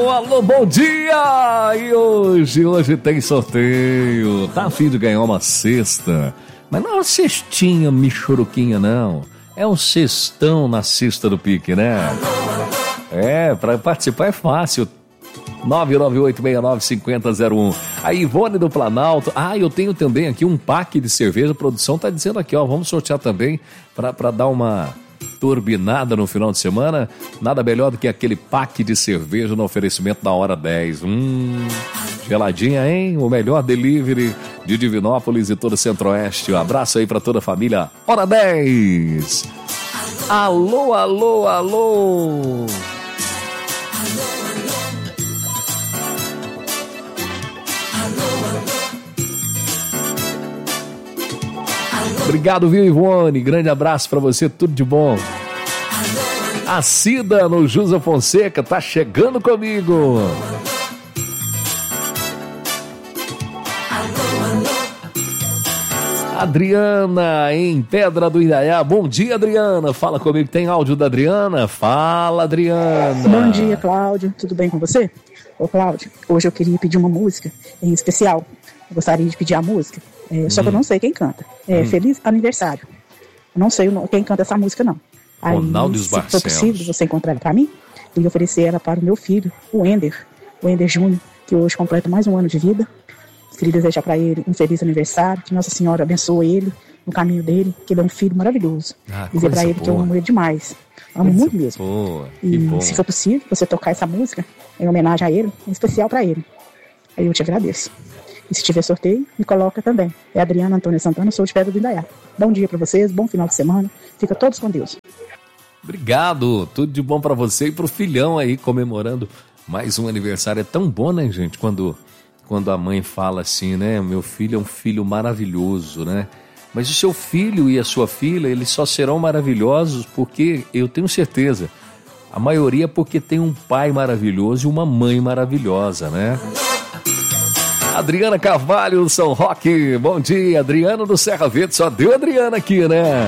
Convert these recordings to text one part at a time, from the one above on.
Alô, bom dia! E hoje tem sorteio. Tá a fim de ganhar uma cesta? Mas não é uma cestinha michuruquinha, não. É um cestão na cesta do pique, né? Pra participar é fácil. 998695001. A Ivone do Planalto. Eu tenho também aqui um pack de cerveja. A produção tá dizendo aqui, vamos sortear também pra dar uma turbinada no final de semana. Nada melhor do que aquele pack de cerveja no oferecimento da Hora 10. Geladinha, hein? O melhor delivery de Divinópolis e todo o Centro-Oeste. Um abraço aí pra toda a família Hora 10. Alô, alô, alô. Obrigado, viu, Ivone? Grande abraço pra você, tudo de bom. A Cida no Jusa Fonseca tá chegando comigo. Adriana em Pedra do Indaiá. Bom dia, Adriana. Fala comigo, tem áudio da Adriana? Fala, Adriana. Bom dia, Cláudio. Tudo bem com você? Ô, Cláudio, hoje eu queria pedir uma música em especial. Eu gostaria de pedir a música. Só que eu não sei quem canta. Feliz Aniversário. Eu não sei quem canta essa música, não. Aí, Ronaldo se for possível, você encontrar ela pra mim, eu ia oferecer ela para o meu filho, o Ender Júnior, que hoje completa mais um ano de vida. Queria desejar para ele um feliz aniversário, que Nossa Senhora abençoe ele no caminho dele, que ele é um filho maravilhoso. Dizer para ele que eu amo ele demais. Amo muito mesmo. Boa, e se for possível, você tocar essa música em homenagem a ele, em especial para ele. Aí eu te agradeço. E se tiver sorteio, me coloca também. É Adriana Antônia Santana, sou de Pedra do Indaiá. Bom dia para vocês, bom final de semana. Fica todos com Deus. Obrigado, tudo de bom para você e pro filhão aí comemorando mais um aniversário. É tão bom, né, gente, quando a mãe fala assim, né? Meu filho é um filho maravilhoso, né? Mas o seu filho e a sua filha, eles só serão maravilhosos porque, eu tenho certeza, a maioria porque tem um pai maravilhoso e uma mãe maravilhosa, né? Adriana Carvalho, São Roque. Bom dia, Adriano do Serra Verde. Só deu Adriana aqui, né?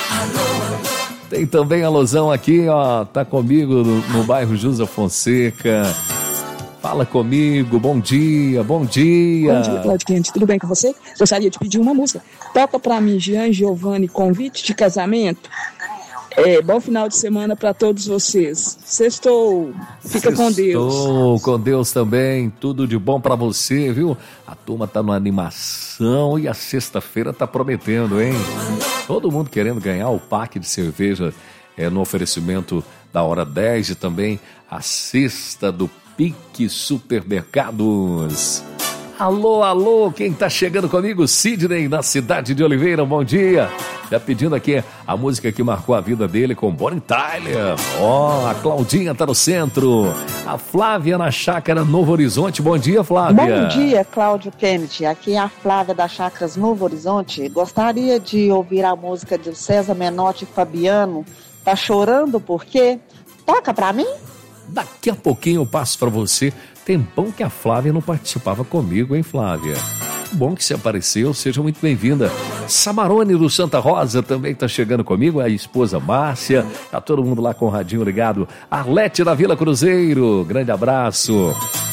Tem também a alusão aqui, tá comigo no bairro Jusa Fonseca. Fala comigo, bom dia, bom dia. Bom dia, Cláudio Quente, tudo bem com você? Gostaria de pedir uma música. Toca pra mim, Jean Giovanni, Convite de Casamento. Bom final de semana para todos vocês. Sextou, fica com Deus. Sextou, com Deus também, tudo de bom para você, viu? A turma tá numa animação e a sexta-feira tá prometendo, hein? Todo mundo querendo ganhar o pack de cerveja no oferecimento da Hora 10 e também a cesta do Pique Supermercados. Alô, alô, quem tá chegando comigo? Sidney, na cidade de Oliveira, bom dia. Já pedindo aqui a música que marcou a vida dele com Bonnie Tyler. A Claudinha tá no centro. A Flávia na Chácara Novo Horizonte, bom dia, Flávia. Bom dia, Cláudio Kennedy. Aqui é a Flávia da Chácaras Novo Horizonte. Gostaria de ouvir a música de César Menotti e Fabiano. Tá chorando por quê? Toca pra mim. Daqui a pouquinho eu passo pra você. Tempão que a Flávia não participava comigo, hein, Flávia? Bom que você apareceu, seja muito bem-vinda. Samarone do Santa Rosa também tá chegando comigo, a esposa Márcia, tá todo mundo lá com o radinho ligado. Arlete da Vila Cruzeiro, grande abraço.